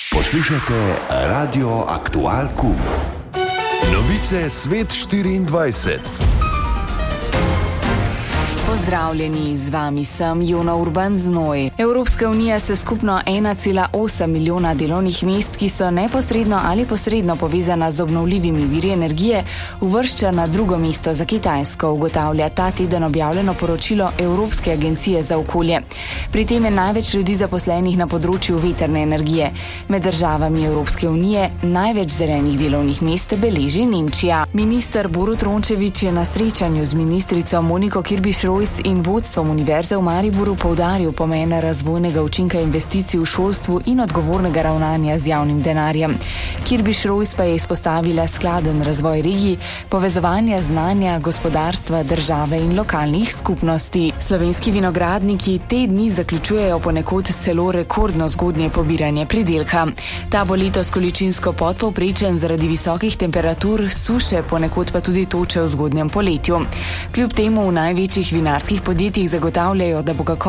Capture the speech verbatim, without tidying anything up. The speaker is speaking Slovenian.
Poslušate Radio Aktual Kum. Novice Svet štiriindvajset. Pozdravljeni, z vami sem Jona Urban Znoj. Evropska unija se skupno ena cela osem milijona delovnih mest, ki so neposredno ali posredno povezana z obnovljivimi viri energije, uvršča na drugo mesto za Kitajsko, ugotavlja ta teden objavljeno poročilo Evropske agencije za okolje. Pri tem je največ ljudi zaposlenih na področju vetrne energije. Med državami Evropske unije največ zelenih delovnih mest beleži Nemčija. Minister Borut Rončević je na srečanju z ministrico Moniko Kirbiš-Rojs in vodstvom Univerze v Mariboru poudaril pomen razvojnega učinka investicij v šolstvu in odgovornega ravnanja z javnim denarjem. Kirbiš-Rojs pa je izpostavila skladen razvoj regij, povezovanja znanja, gospodarstva, države in lokalnih skupnosti. Slovenski vinogradniki te dni zaključujejo ponekod celo rekordno zgodnje pobiranje pridelka. Ta bo letos količinsko podpovprečen zaradi visokih temperatur, suše, ponekod pa tudi toče v zgodnjem poletju. Kljub temu v največjih vinarskih podjetjih zagotavljajo, da bo kakovost